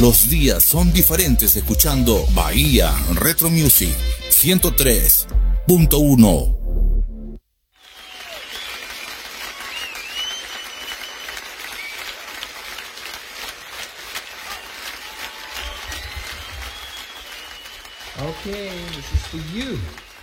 Los días son diferentes escuchando Bahía Retro Music 103.1. Okay, this is for you.